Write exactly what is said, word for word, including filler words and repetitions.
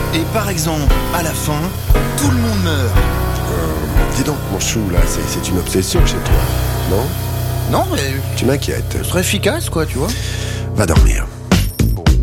Et par exemple, à la fin, tout le monde meurt. Euh, dis donc, mon chou, là, c'est, c'est une obsession chez toi, non ? Non, mais Tu m'inquiètes. ce serait efficace, quoi, tu vois. Va dormir.